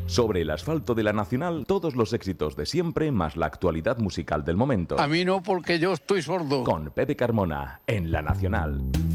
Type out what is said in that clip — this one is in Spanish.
Sobre el asfalto de la Nacional, todos los éxitos de siempre más la actualidad musical del momento. A mí no, porque yo estoy sordo. Con Pepe Carmona, en la Nacional.